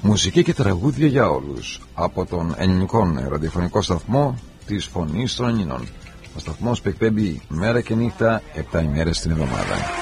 Μουσική και τραγούδια για όλους από τον ελληνικό ραδιοφωνικό σταθμό της Φωνής των Ελλήνων. Ο σταθμός που εκπέμπει μέρα και νύχτα 7 ημέρες την εβδομάδα.